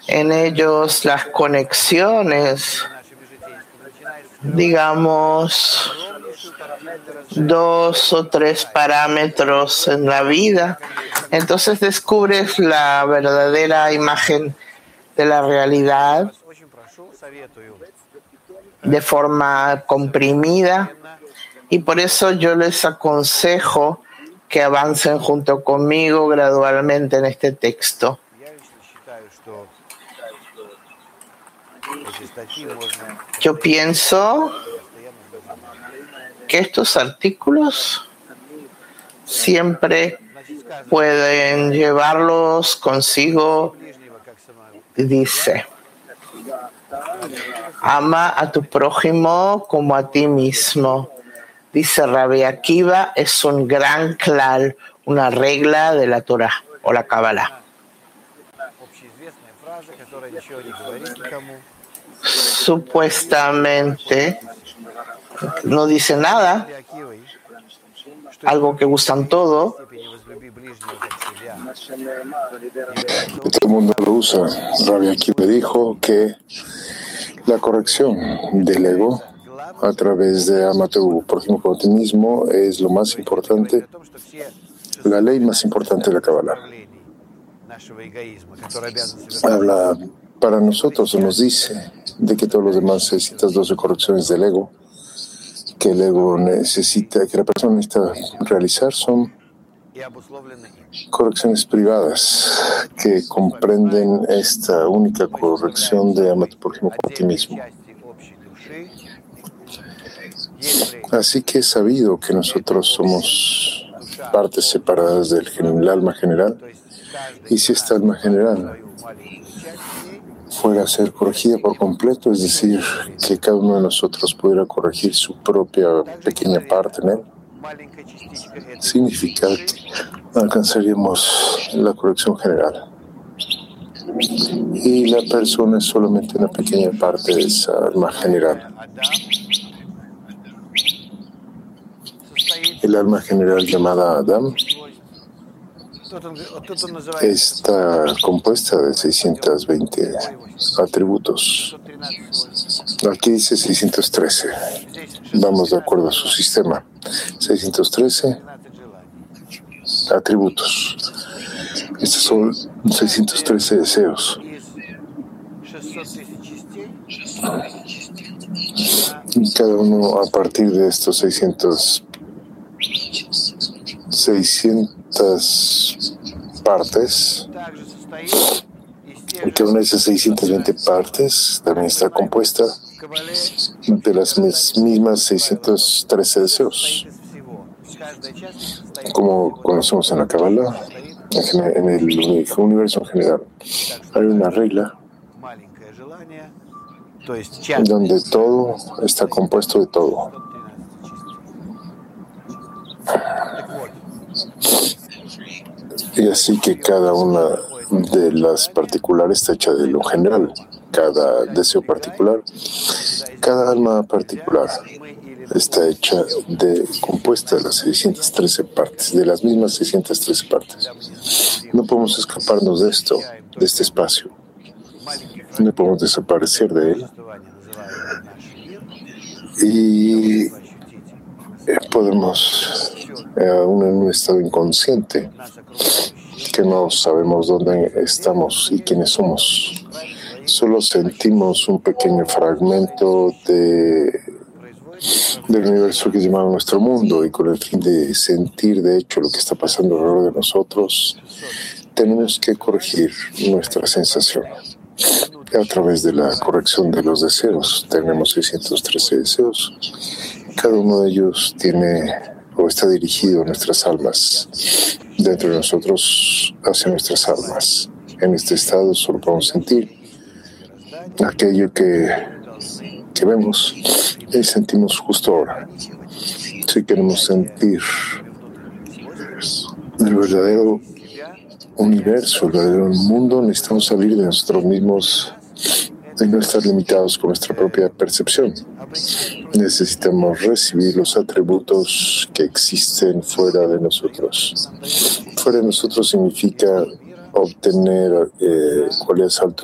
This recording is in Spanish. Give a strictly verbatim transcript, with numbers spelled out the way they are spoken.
En ellos las conexiones, digamos, dos o tres parámetros en la vida, entonces descubres la verdadera imagen de la realidad de forma comprimida, y por eso yo les aconsejo que avancen junto conmigo gradualmente en este texto. Yo pienso que estos artículos siempre pueden llevarlos consigo. Dice: ama a tu prójimo como a ti mismo. Dice Rabbi Akiva, es un gran klal, una regla de la Torah o la Kabbalah. Supuestamente no dice nada, algo que gustan todo. Todo el mundo lo usa. Rabbi Akiva dijo que la corrección del ego a través de ama a tu prójimo como a ti mismo es lo más importante, la ley más importante de la Kabbalah. Habla para nosotros, nos dice de que todos los demás necesitas doce correcciones del ego, que el ego necesita, que la persona necesita realizar, son correcciones privadas que comprenden esta única corrección de ama a tu prójimo como a ti mismo. Así que es sabido que nosotros somos partes separadas del alma general, y si esta alma general fuera a ser corregida por completo, es decir, que cada uno de nosotros pudiera corregir su propia pequeña parte en él, significa que alcanzaríamos la corrección general. Y la persona es solamente una pequeña parte de esa alma general. El alma general llamada Adam está compuesta de seiscientos veinte atributos. Aquí dice seiscientos trece. Vamos de acuerdo a su sistema. seiscientos trece atributos. Estos son seiscientos trece deseos. Y cada uno a partir de estos seiscientos partes, y cada una de esas seiscientas veinte partes también está compuesta de las mismas seiscientos trece deseos. Como conocemos en la Kabbalah, en el universo en general, hay una regla donde todo está compuesto de todo. Y así que cada una de las particulares está hecha de lo general, cada deseo particular, cada alma particular está hecha de, compuesta de las seiscientas trece partes, de las mismas seiscientas trece partes. No podemos escaparnos de esto, de este espacio. No podemos desaparecer de él. Y podemos, eh, aún en un estado inconsciente, que no sabemos dónde estamos y quiénes somos, solo sentimos un pequeño fragmento de, del universo que llamamos nuestro mundo, y con el fin de sentir de hecho lo que está pasando alrededor de nosotros, tenemos que corregir nuestra sensación a través de la corrección de los deseos. Tenemos seiscientos trece deseos, cada uno de ellos tiene o está dirigido a nuestras almas, dentro de nosotros hacia nuestras almas. En este estado solo podemos sentir aquello que, que vemos y sentimos justo ahora. Si queremos sentir el verdadero universo, el verdadero mundo, necesitamos salir de nosotros mismos y no estar limitados con nuestra propia percepción. Necesitamos recibir los atributos que existen fuera de nosotros. Fuera de nosotros significa obtener eh, cualidades altas